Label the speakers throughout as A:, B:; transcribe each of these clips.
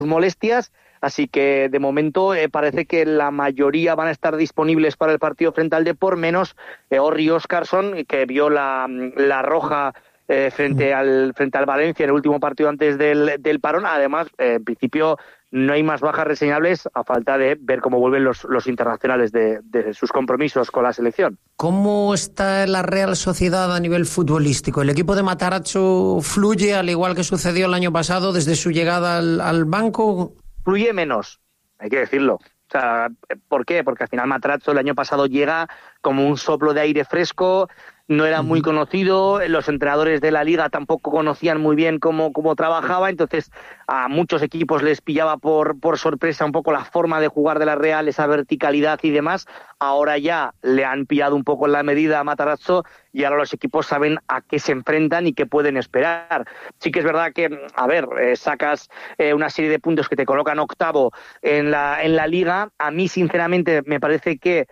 A: molestias, así que de momento parece que la mayoría van a estar disponibles para el partido frente al Depor, menos Orri Óscarsson, que vio la roja frente al Valencia en el último partido antes del parón. Además, en principio no hay más bajas reseñables, a falta de ver cómo vuelven los internacionales de sus compromisos con la selección.
B: ¿Cómo está la Real Sociedad a nivel futbolístico? ¿El equipo de Matarazzo fluye al igual que sucedió el año pasado desde su llegada al banco?
A: Fluye menos, hay que decirlo. O sea, ¿por qué? Porque al final Matarazzo el año pasado llega como un soplo de aire fresco, no era muy conocido, los entrenadores de la Liga tampoco conocían muy bien cómo trabajaba, entonces a muchos equipos les pillaba por sorpresa un poco la forma de jugar de la Real, esa verticalidad y demás. Ahora ya le han pillado un poco en la medida a Matarazzo y ahora los equipos saben a qué se enfrentan y qué pueden esperar. Sí que es verdad que, sacas una serie de puntos que te colocan octavo en la Liga. A mí, sinceramente, me parece que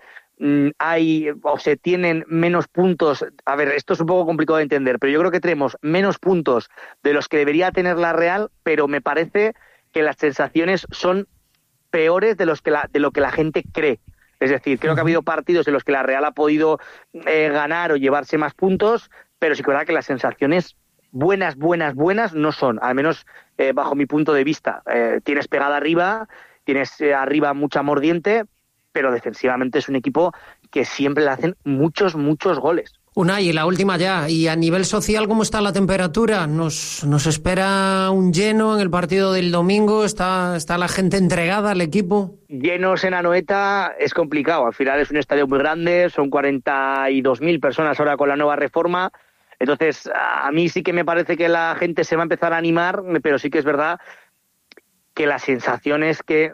A: se tienen menos puntos. A ver, esto es un poco complicado de entender, pero yo creo que tenemos menos puntos de los que debería tener la Real, pero me parece que las sensaciones son peores de lo que la gente cree. Es decir, creo que ha habido partidos en los que la Real ha podido ganar o llevarse más puntos, pero sí que es verdad que las sensaciones buenas no son, al menos bajo mi punto de vista. Tienes pegada arriba, tienes arriba mucha mordiente, pero defensivamente es un equipo que siempre le hacen muchos goles.
B: Unai, la última ya. Y a nivel social, ¿cómo está la temperatura? ¿Nos espera un lleno en el partido del domingo? ¿Está la gente entregada al equipo?
A: Llenos en Anoeta es complicado. Al final es un estadio muy grande, son 42.000 personas ahora con la nueva reforma. Entonces, a mí sí que me parece que la gente se va a empezar a animar, pero sí que es verdad que la sensación es que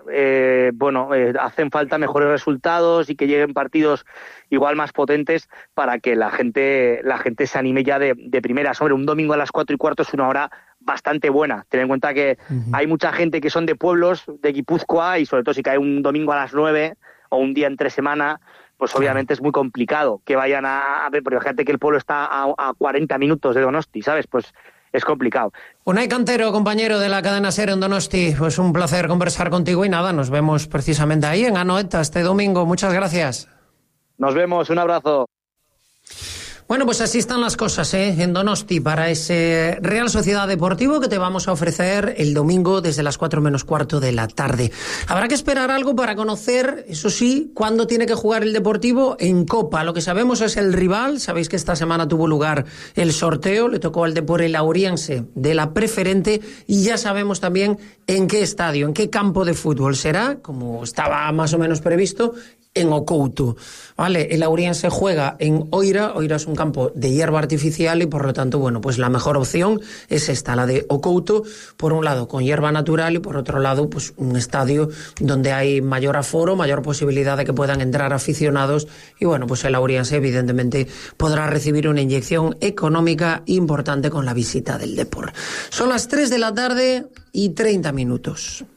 A: hacen falta mejores resultados y que lleguen partidos igual más potentes para que la gente se anime ya de primeras. Hombre, un domingo a las 4:15 es una hora bastante buena. Ten en cuenta que hay mucha gente que son de pueblos, de Guipúzcoa, y sobre todo si cae un domingo a las 9 o un día entre semana, pues obviamente es muy complicado que vayan a ver, porque fíjate que el pueblo está a 40 minutos de Donosti, ¿sabes? Pues es complicado.
B: Unai Cantero, compañero de la cadena SER en Donosti, pues un placer conversar contigo y nada, nos vemos precisamente ahí en Anoeta este domingo. Muchas gracias.
A: Nos vemos, un abrazo.
B: Bueno, pues así están las cosas, en Donosti para ese Real Sociedad Deportivo que te vamos a ofrecer el domingo desde las 4:15 de la tarde. Habrá que esperar algo para conocer, eso sí, cuándo tiene que jugar el Deportivo en Copa. Lo que sabemos es el rival. Sabéis que esta semana tuvo lugar el sorteo, le tocó al Depor el Auriense de la Preferente y ya sabemos también en qué estadio, en qué campo de fútbol será, como estaba más o menos previsto, en Ocouto, ¿vale? El Auriense juega en Oira. Oira es un campo de hierba artificial y por lo tanto, bueno, pues la mejor opción es esta, la de Ocouto, por un lado con hierba natural y por otro lado, pues un estadio donde hay mayor aforo, mayor posibilidad de que puedan entrar aficionados y bueno, pues el Auriense evidentemente podrá recibir una inyección económica importante con la visita del Depor. Son las 3:30 p.m.